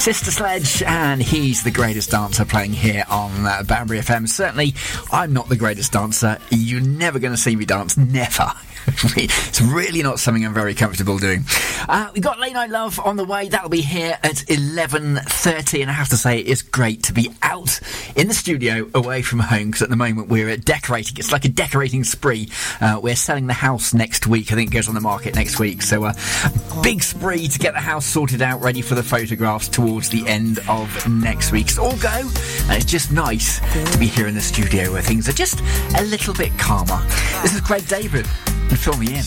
Sister Sledge, and he's the greatest dancer playing here on Banbury FM. Certainly, I'm not the greatest dancer. You're never going to see me dance. Never. It's really not something I'm very comfortable doing. We've got Late Night Love on the way. That'll be here at 11:30, and I have to say, it's great to be out in the studio away from home, because at the moment we're decorating. It's like a decorating spree. We're selling the house next week. I think it goes on the market next week. So big spree to get the house sorted out, ready for the photographs towards the end of next week. It's all go, and it's just nice to be here in the studio where things are just a little bit calmer. This is Craig David, and fill me in.